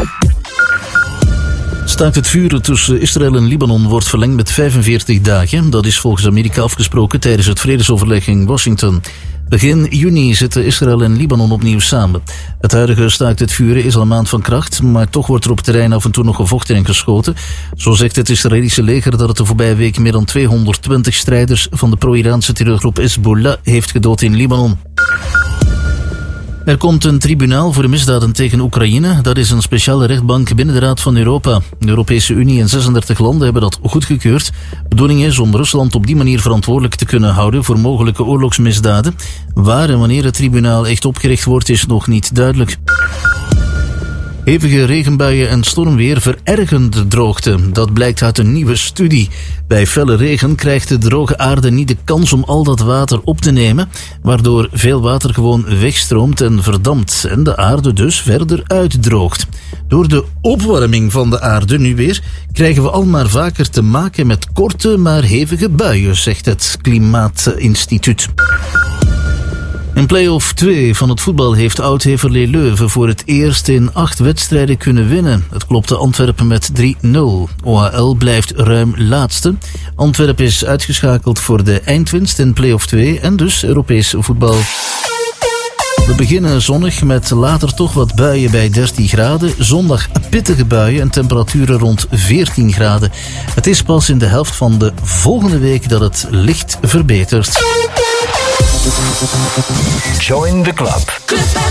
Staakt het vuren tussen Israël en Libanon wordt verlengd met 45 dagen. Dat is volgens Amerika afgesproken tijdens het vredesoverleg in Washington. Begin juni zitten Israël en Libanon opnieuw samen. Het huidige staakt het vuren is al een maand van kracht, maar toch wordt er op het terrein af en toe nog gevochten en geschoten. Zo zegt het Israëlische leger dat het de voorbije week meer dan 220 strijders van de pro-Iraanse terreurgroep Hezbollah heeft gedood in Libanon. Er komt een tribunaal voor de misdaden tegen Oekraïne. Dat is een speciale rechtbank binnen de Raad van Europa. De Europese Unie en 36 landen hebben dat goedgekeurd. De bedoeling is om Rusland op die manier verantwoordelijk te kunnen houden voor mogelijke oorlogsmisdaden. Waar en wanneer het tribunaal echt opgericht wordt is nog niet duidelijk. Hevige regenbuien en stormweer verergen de droogte. Dat blijkt uit een nieuwe studie. Bij felle regen krijgt de droge aarde niet de kans om al dat water op te nemen, waardoor veel water gewoon wegstroomt en verdampt en de aarde dus verder uitdroogt. Door de opwarming van de aarde nu weer krijgen we al maar vaker te maken met korte maar hevige buien, zegt het Klimaatinstituut. In play-off 2 van het voetbal heeft Oud-Heverlee Leuven voor het eerst in 8 wedstrijden kunnen winnen. Het klopte Antwerpen met 3-0. OHL blijft ruim laatste. Antwerpen is uitgeschakeld voor de eindwinst in play-off 2 en dus Europees voetbal. We beginnen zonnig met later toch wat buien bij 13 graden. Zondag pittige buien en temperaturen rond 14 graden. Het is pas in de helft van de volgende week dat het licht verbetert. Join the club.